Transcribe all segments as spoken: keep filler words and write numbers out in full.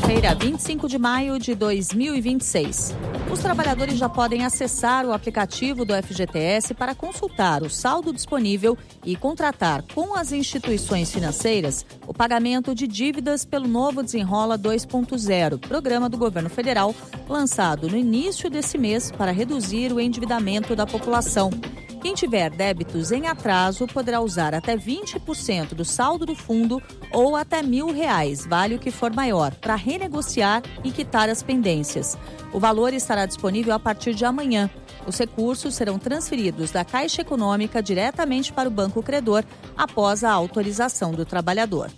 Quinta-feira, vinte e cinco de maio de dois mil e vinte e seis. Os trabalhadores já podem acessar o aplicativo do F G T S para consultar o saldo disponível e contratar com as instituições financeiras o pagamento de dívidas pelo novo Desenrola dois ponto zero, programa do governo federal lançado no início desse mês para reduzir o endividamento da população. Quem tiver débitos em atraso poderá usar até vinte por cento do saldo do fundo ou até mil reais, vale o que for maior, para renegociar e quitar as pendências. O valor estará disponível a partir de amanhã. Os recursos serão transferidos da Caixa Econômica diretamente para o Banco Credor após a autorização do trabalhador.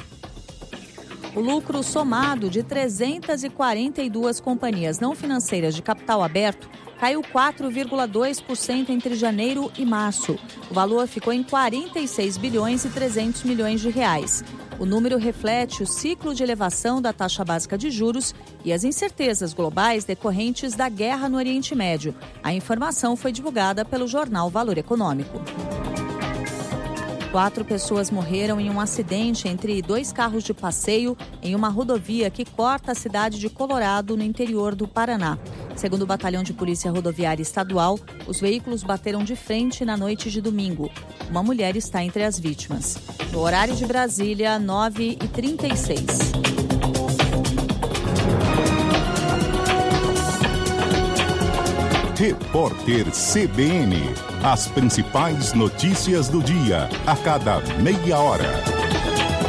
O lucro somado de trezentas e quarenta e duas companhias não financeiras de capital aberto caiu quatro vírgula dois por cento entre janeiro e março. O valor ficou em quarenta e seis bilhões e trezentos milhões de reais. O número reflete o ciclo de elevação da taxa básica de juros e as incertezas globais decorrentes da guerra no Oriente Médio. A informação foi divulgada pelo jornal Valor Econômico. Quatro pessoas morreram em um acidente entre dois carros de passeio em uma rodovia que corta a cidade de Colorado, no interior do Paraná. Segundo o Batalhão de Polícia Rodoviária Estadual, os veículos bateram de frente na noite de domingo. Uma mulher está entre as vítimas. No horário de Brasília, nove e trinta e seis. Repórter C B N. As principais notícias do dia, a cada meia hora.